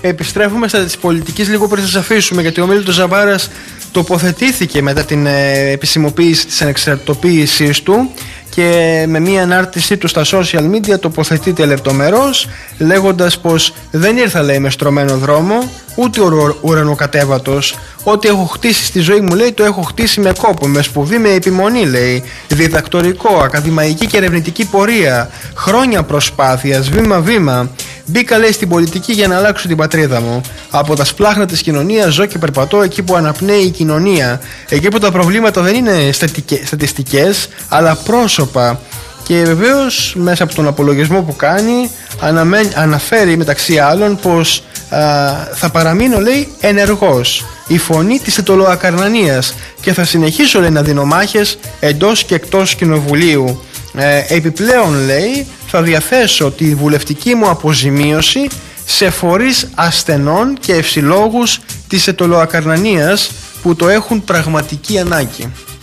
επιστρέφουμε στα της πολιτικής λίγο πριν σας αφήσουμε, γιατί ο Μίλτος Ζαμπάρας τοποθετήθηκε μετά την επισημοποίηση της ανεξαρτητοποίησής του και με μία ανάρτησή του στα social media τοποθετείται λεπτομερώς, λέγοντας πως δεν ήρθα, λέει, με στρωμένο δρόμο, ούτε ουρανοκατέβατος. Ό,τι έχω χτίσει στη ζωή μου, λέει, το έχω χτίσει με κόπο, με σπουδή, με επιμονή, λέει. Διδακτορικό, ακαδημαϊκή και ερευνητική πορεία, χρόνια προσπάθειας, βήμα-βήμα. Μπήκα, λέει, στην πολιτική για να αλλάξω την πατρίδα μου. Από τα σπλάχνα της κοινωνίας ζω και περπατώ εκεί που αναπνέει η κοινωνία. Εκεί που τα προβλήματα δεν είναι στατιστικές, αλλά πρόσωπα. Και βεβαίως μέσα από τον απολογισμό που κάνει αναφέρει μεταξύ άλλων πως θα παραμείνω, λέει, ενεργός, η φωνή της ετωλοακαρνανίας, και θα συνεχίσω, λέει, να δίνω μάχες εντός και εκτός κοινοβουλίου. Επιπλέον, λέει, θα διαθέσω τη βουλευτική μου αποζημίωση σε φορείς ασθενών και ευσυλλόγους της ετωλοακαρνανίας που το έχουν πραγματική ανάγκη.